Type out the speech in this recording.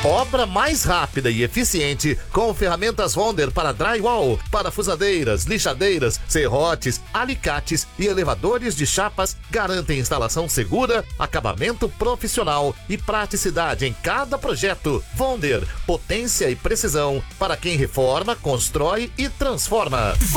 Obra mais rápida e eficiente com ferramentas Wonder para drywall, parafusadeiras, lixadeiras, serrotes, alicates e elevadores de chapas garantem instalação segura, acabamento profissional e praticidade em cada projeto. Wonder, potência e precisão para quem reforma, constrói e transforma.